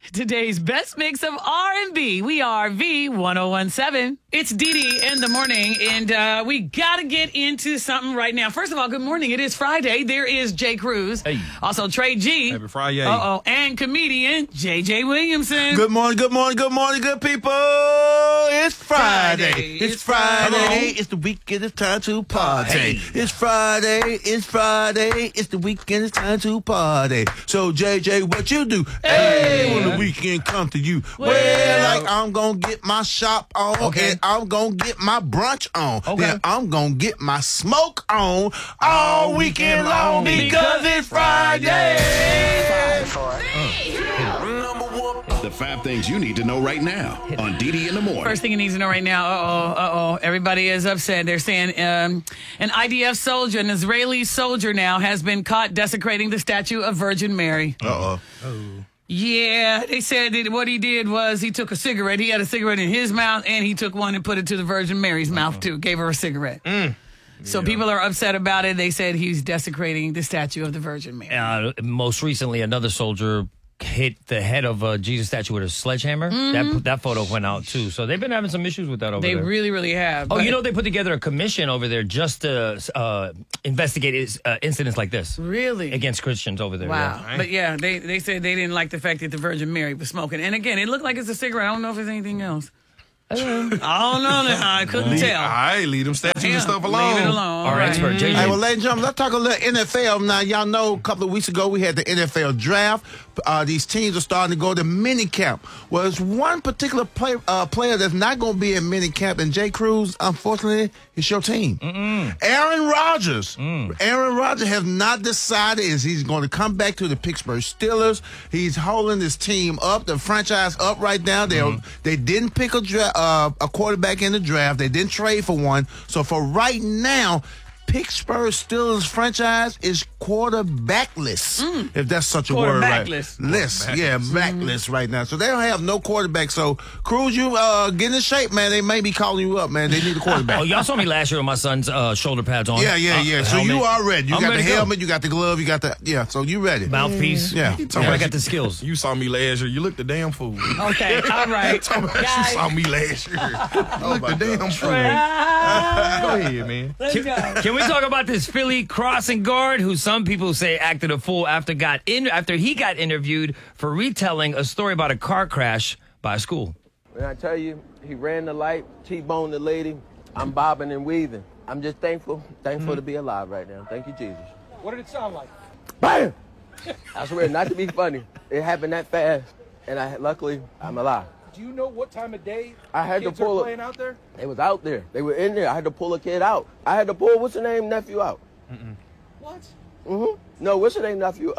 Today's best mix of R&B. We are V1017. It's Dee Dee in the morning, and we got to get into something right now. First of all, good morning. It is Friday. There is Jay Cruz. Hey. Also, Trey G. Happy Friday. And comedian JJ Williamson. Good morning, good people. It's Friday. It's Friday. It's the weekend. It's time to party. Hey. It's Friday. It's Friday. It's the weekend. It's time to party. So, JJ, what you do? Hey, when the weekend come to you, well, like I'm going to get my shop on, Okay. and I'm going to get my brunch on. Okay. Then I'm going to get my smoke on all weekend long because it's Friday. The 5 things you need to know right now on Dee Dee in the morning. First thing you need to know right now, everybody is upset. They're saying an IDF soldier, an Israeli soldier now, has been caught desecrating the statue of Virgin Mary. Yeah, they said that what he did was he took a cigarette. He had a cigarette in his mouth, and he took one and put it to the Virgin Mary's mouth, too. Gave her a cigarette. So people are upset about it. They said he's desecrating the statue of the Virgin Mary. Most recently, another soldier hit the head of a Jesus statue with a sledgehammer. That photo went out, too. So they've been having some issues with that over They there. really, really have. Oh, But- you know, they put together a commission over there just to investigate incidents like this. Really? Against Christians over there. Wow. Yeah. But yeah, they said they didn't like the fact that the Virgin Mary was smoking. And again, it looked like it's a cigarette. I don't know if it's anything else. I don't know. I couldn't tell. All right, leave them statues and stuff alone. Leave it alone. Our All right. expert, JJ. Hey, well, ladies and gentlemen, let's talk a little NFL. Now, y'all know a couple of weeks ago we had the NFL draft. These teams are starting to go to mini camp. Well, there's one particular player that's not going to be in mini camp, and Jay Cruz, unfortunately, it's your team. Aaron Rodgers. Aaron Rodgers has not decided if he's going to come back to the Pittsburgh Steelers. He's holding his team up, the franchise up right now. They didn't pick a quarterback in the draft. They didn't trade for one. So for right now, Pittsburgh Steelers franchise is quarterbackless, if that's such a word. Quarterbackless. Backless right now. So they don't have no quarterback. So, Cruz, you get in shape, man. They may be calling you up, man. They need a quarterback. Oh, y'all saw me last year with my son's shoulder pads on. Yeah. So helmet. you are ready. You I'm got ready the to go. helmet, you got the glove, you got the, so you ready. Mouthpiece. Yeah. I got the skills. You saw me last year. You looked a damn fool. Okay, all right. You Guys, saw me last year. You looked a damn fool. Go ahead, man. let's go. Can we talk about this Philly crossing guard who some people say acted a fool after he got interviewed for retelling a story about a car crash by a school? When I tell you, he ran the light, T-boned the lady, I'm bobbing and weaving. I'm just thankful to be alive right now. Thank you, Jesus. What did it sound like? Bam! I swear, not to be funny, it happened that fast, and luckily, I'm alive. Do you know what time of day I had to kids are pull playing out there? They was out there. They were in there. I had to pull a kid out. I had to pull, what's the name, nephew out. What? No, what's the name, nephew?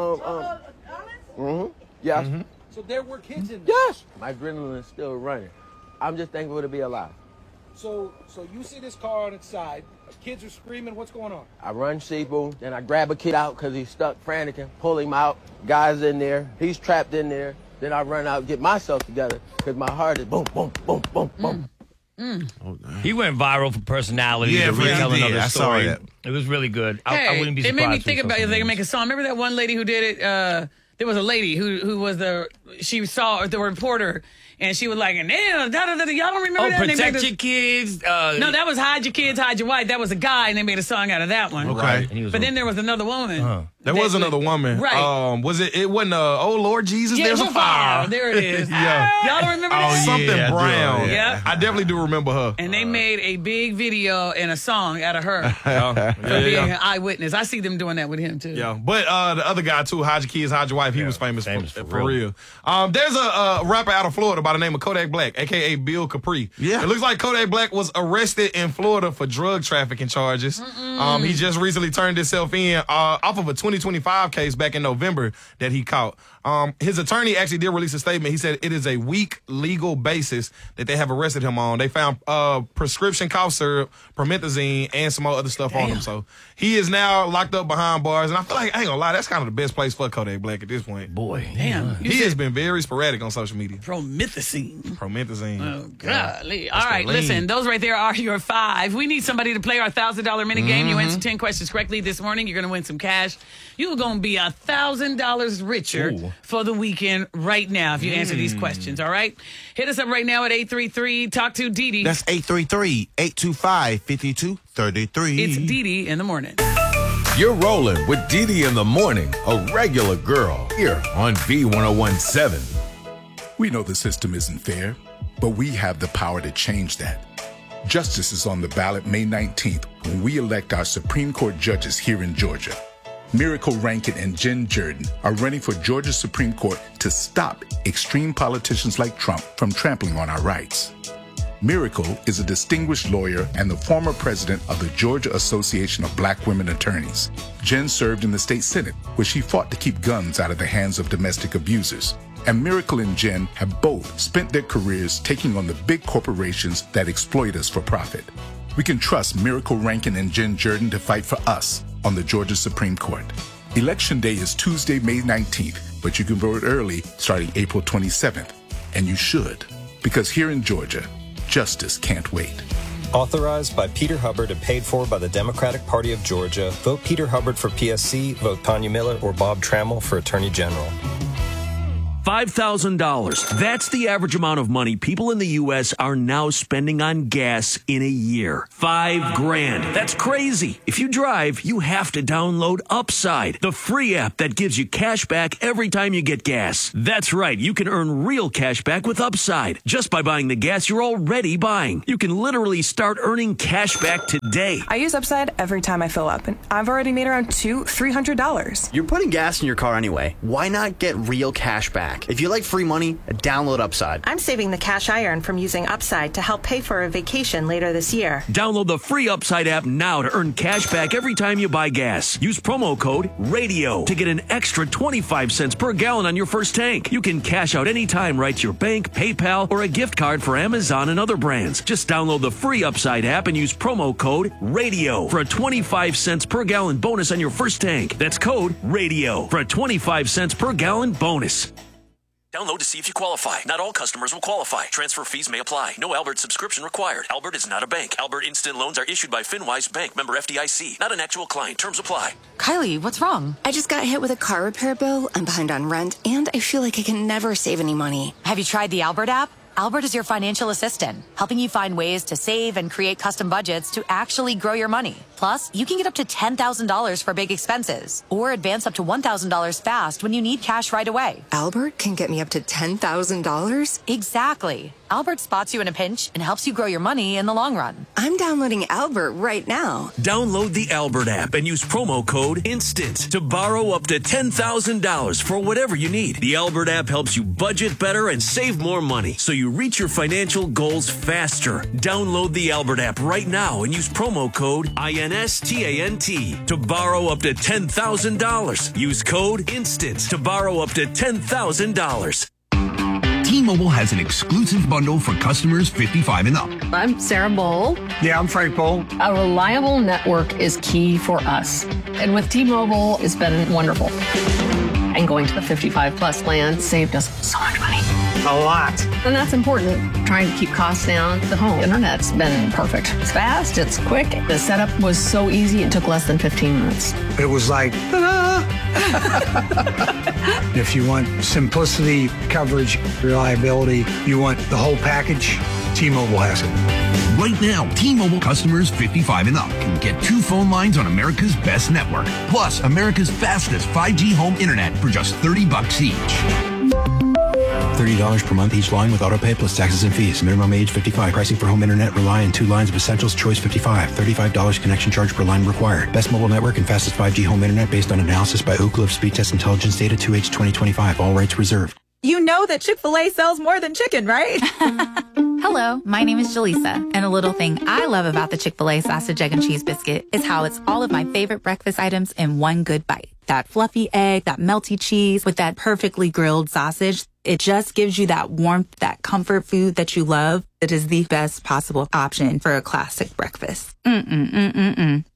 Yes. So there were kids in there. Yes. My adrenaline is still running. I'm just thankful to be alive. So you see this car on its side. Kids are screaming. What's going on? I run Sheeple, then I grab a kid out because he's stuck franticing, pull him out. Guy's in there. He's trapped in there. Then I run out, get myself together because my heart is boom, boom, boom, boom, boom. He went viral for personality. Yeah, to really retell did. another I saw story. that. It was really good. I Hey, wouldn't be surprised. it made me think if about he if they was can make a song. Remember that one lady who did it? There was a lady who was she saw the reporter, and she was like, and y'all don't remember Oh, that? And they made protect this- your kids. No, that was Hide Your Kids, Hide Your Wife. That was a guy, and they made a song out of that one. Okay. And he was But then there was another woman. There was another woman. Right. Was it? It wasn't. Oh Lord Jesus, Yeah, there's a fire. There it is. Yeah. Y'all don't remember that? Something yeah, I do, brown. yeah. I definitely do remember her. And they made a big video and a song out of her for Yeah. being an eyewitness. I see them doing that with him, too. Yeah, but the other guy too, Hide Your Kids, Hide Your Wife, he was famous for for real. There's a rapper out of Florida by the name of Kodak Black, a.k.a. Bill Capri. Yeah. It looks like Kodak Black was arrested in Florida for drug trafficking charges. He just recently turned himself in off of a 2025 case back in November that he caught. His attorney actually did release a statement. He said it is a weak legal basis that they have arrested him on. They found prescription cough syrup, promethazine, and some more other stuff on him. So he is now locked up behind bars. And I feel like, I ain't gonna lie, that's kind of the best place for Kodak Black at this point. Boy. Damn. He has been very sporadic on social media. Promethazine. Oh, golly. Yeah. All right, Lean. listen, those right there are your 5. We need somebody to play our $1,000 minute game. You answer 10 questions correctly this morning. You're going to win some cash. You're going to be $1,000 richer for the weekend right now if you answer these questions, all right? Hit us up right now at 833 Talk to Dee. That's 833-825-5233. It's Dee in the morning. You're rolling with Dee in the morning, a regular girl, here on B1017. We know the system isn't fair, but we have the power to change that. Justice is on the ballot May 19th when we elect our Supreme Court judges here in Georgia. Miracle Rankin and Jen Jordan are running for Georgia Supreme Court to stop extreme politicians like Trump from trampling on our rights. Miracle is a distinguished lawyer and the former president of the Georgia Association of Black Women Attorneys. Jen served in the state Senate, where she fought to keep guns out of the hands of domestic abusers. And Miracle and Jen have both spent their careers taking on the big corporations that exploit us for profit. We can trust Miracle Rankin and Jen Jordan to fight for us on the Georgia Supreme Court. Election Day is Tuesday, May 19th, but you can vote early starting April 27th. And you should, because here in Georgia, justice can't wait. Authorized by Peter Hubbard and paid for by the Democratic Party of Georgia. Vote Peter Hubbard for PSC, vote Tanya Miller or Bob Trammell for Attorney General. $5,000. That's the average amount of money people in the U.S. are now spending on gas in a year. $5,000. That's crazy. If you drive, you have to download Upside, the free app that gives you cash back every time you get gas. That's right. You can earn real cash back with Upside just by buying the gas you're already buying. You can literally start earning cash back today. I use Upside every time I fill up, and I've already made around $300. You're putting gas in your car anyway. Why not get real cash back? If you like free money, download Upside. I'm saving the cash I earn from using Upside to help pay for a vacation later this year. Download the free Upside app now to earn cash back every time you buy gas. Use promo code RADIO to get an extra 25 cents per gallon on your first tank. You can cash out anytime right to your bank, PayPal, or a gift card for Amazon and other brands. Just download the free Upside app and use promo code RADIO for a 25 cents per gallon bonus on your first tank. That's code RADIO for a 25 cents per gallon bonus. Download to see if you qualify. Not all customers will qualify. Transfer fees may apply. No Albert subscription required. Albert is not a bank. Albert Instant Loans are issued by FinWise Bank, member FDIC. Not an actual client. Terms apply. Kylie, what's wrong? I just got hit with a car repair bill. I'm behind on rent, and I feel like I can never save any money. Have you tried the Albert app? Albert is your financial assistant, helping you find ways to save and create custom budgets to actually grow your money. Plus, you can get up to $10,000 for big expenses or advance up to $1,000 fast when you need cash right away. Albert can get me up to $10,000? Exactly. Albert spots you in a pinch and helps you grow your money in the long run. I'm downloading Albert right now. Download the Albert app and use promo code INSTANT to borrow up to $10,000 for whatever you need. The Albert app helps you budget better and save more money so you reach your financial goals faster. Download the Albert app right now and use promo code INSTANT to borrow up to $10,000. Use code INSTANT to borrow up to $10,000. T-Mobile has an exclusive bundle for customers 55 and up. I'm Sarah Bowl. Yeah, I'm Frank Bowl. A reliable network is key for us. And with T-Mobile, it's been wonderful. And going to the 55 plus plan saved us so much money. A lot. And that's important. Trying to keep costs down. The home internet's been perfect. It's fast, it's quick. The setup was so easy, it took less than 15 minutes. It was like, ta-da! If you want simplicity, coverage, reliability, you want the whole package, T-Mobile has it. Right now, T-Mobile customers 55 and up can get 2 phone lines on America's best network, plus America's fastest 5G home internet for just $30 each. $30 per month each line with autopay plus taxes and fees. Minimum age 55. Pricing for home internet rely on 2 lines of Essentials Choice 55. $35 connection charge per line required. Best mobile network and fastest 5G home internet based on analysis by Ookla of Speed Test Intelligence data 2H 2025. All rights reserved. You know that Chick-fil-A sells more than chicken, right? Hello, my name is Jaleesa, and a little thing I love about the Chick-fil-A sausage, egg, and cheese biscuit is how it's all of my favorite breakfast items in one good bite. That fluffy egg, that melty cheese with that perfectly grilled sausage. It just gives you that warmth, that comfort food that you love. It is the best possible option for a classic breakfast.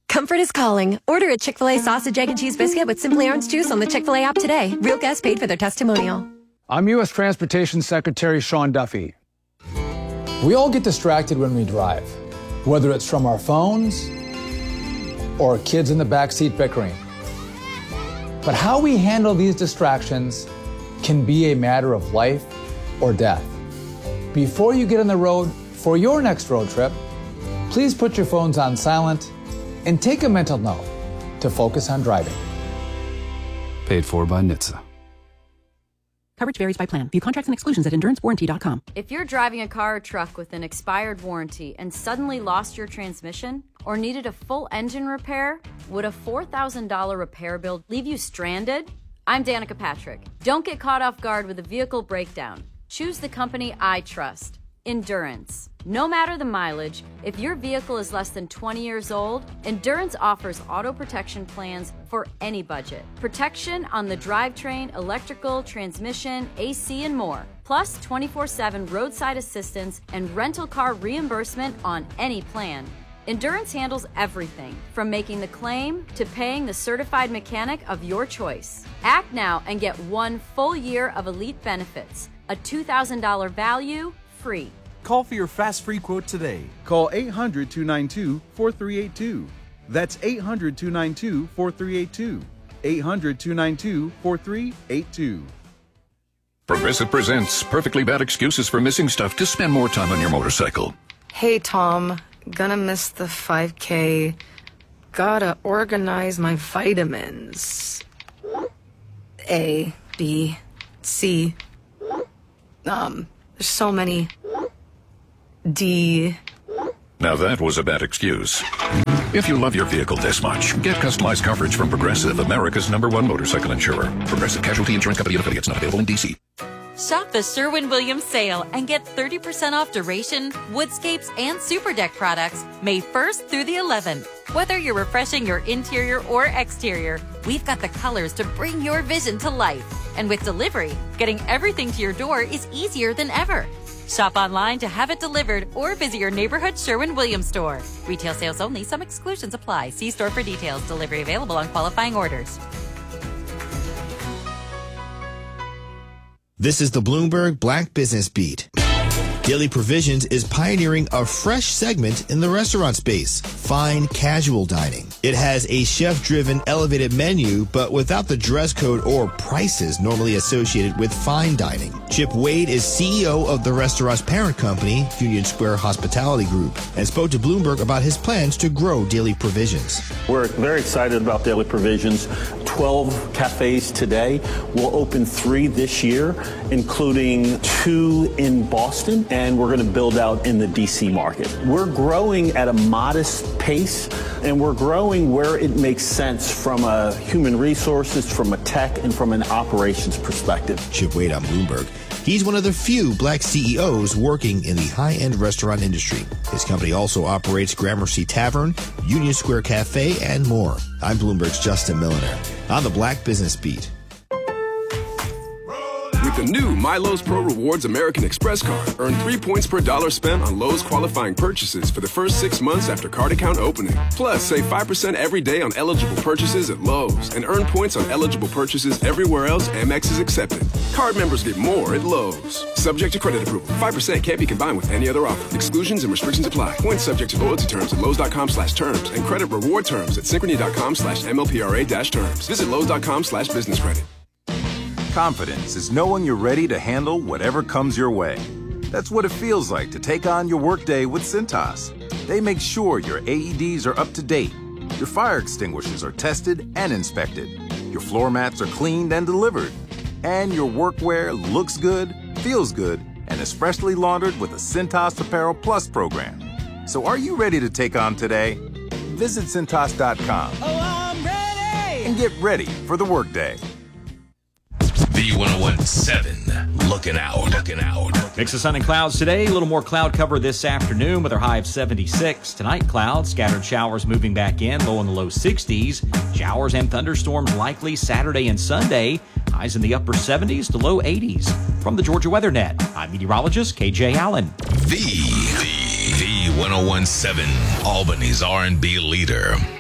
Comfort is calling. Order a Chick-fil-A sausage, egg, and cheese biscuit with Simply Orange Juice on the Chick-fil-A app today. Real guests paid for their testimonial. I'm U.S. Transportation Secretary Sean Duffy. We all get distracted when we drive, whether it's from our phones or kids in the backseat bickering. But how we handle these distractions can be a matter of life or death. Before you get on the road for your next road trip, please put your phones on silent and take a mental note to focus on driving. Paid for by NHTSA. Coverage varies by plan. View contracts and exclusions at endurancewarranty.com. If you're driving a car or truck with an expired warranty and suddenly lost your transmission or needed a full engine repair, would a $4,000 repair bill leave you stranded? I'm Danica Patrick. Don't get caught off guard with a vehicle breakdown. Choose the company I trust. Endurance. No matter the mileage, if your vehicle is less than 20 years old, Endurance offers auto protection plans for any budget. Protection on the drivetrain, electrical, transmission, AC, and more. Plus 24/7 roadside assistance and rental car reimbursement on any plan. Endurance handles everything, from making the claim to paying the certified mechanic of your choice. Act now and get 1 full year of elite benefits. A $2,000 value, free. Call for your fast free quote today. Call 800-292-4382. That's 800-292-4382. 800-292-4382. Progressive presents Perfectly Bad Excuses for Missing Stuff to Spend More Time on Your Motorcycle. Hey, Tom. Gonna miss the 5K. Gotta organize my vitamins. A, B, C. There's so many. D. Now that was a bad excuse. If you love your vehicle this much, get customized coverage from Progressive, America's #1 motorcycle insurer. Progressive Casualty Insurance Company and affiliates, not available in D.C. Shop the Sherwin-Williams sale and get 30% off Duration, Woodscapes, and Super Deck products May 1st through the 11th. Whether you're refreshing your interior or exterior, we've got the colors to bring your vision to life. And with delivery, getting everything to your door is easier than ever. Shop online to have it delivered or visit your neighborhood Sherwin-Williams store. Retail sales only. Some exclusions apply. See store for details. Delivery available on qualifying orders. This is the Bloomberg Black Business Beat. Daily Provisions is pioneering a fresh segment in the restaurant space, fine casual dining. It has a chef-driven elevated menu, but without the dress code or prices normally associated with fine dining. Chip Wade is CEO of the restaurant's parent company, Union Square Hospitality Group, and spoke to Bloomberg about his plans to grow Daily Provisions. We're very excited about Daily Provisions. 12 cafes today. We'll open 3 this year, including 2 in Boston, and we're going to build out in the DC market. We're growing at a modest pace, and we're growing where it makes sense from a human resources, from a tech, and from an operations perspective. Chip Wade on Bloomberg. He's one of the few black CEOs working in the high-end restaurant industry. His company also operates Gramercy Tavern, Union Square Cafe, and more. I'm Bloomberg's Justin Milliner on the Black Business Beat. With the new MyLowe's Pro Rewards American Express card, earn 3 points per dollar spent on Lowe's qualifying purchases for the first 6 months after card account opening. Plus, save 5% every day on eligible purchases at Lowe's and earn points on eligible purchases everywhere else Amex is accepted. Card members get more at Lowe's. Subject to credit approval. 5% can't be combined with any other offer. Exclusions and restrictions apply. Points subject to loyalty terms at Lowe's.com/terms and credit reward terms at Synchrony.com/MLPRA-terms. Visit Lowe's.com/business credit. Confidence is knowing you're ready to handle whatever comes your way. That's what it feels like to take on your workday with Cintas. They make sure your AEDs are up to date, your fire extinguishers are tested and inspected, your floor mats are cleaned and delivered, and your workwear looks good, feels good, and is freshly laundered with a Cintas Apparel Plus program. So are you ready to take on today? Visit Cintas.com and get ready for the workday. V1017, looking out. Mix of sun and clouds today. A little more cloud cover this afternoon with our high of 76. Tonight, clouds, scattered showers moving back in, low in the low 60s. Showers and thunderstorms likely Saturday and Sunday. Highs in the upper 70s to low 80s. From the Georgia Weather Net, I'm meteorologist KJ Allen. V1017, Albany's R&B leader.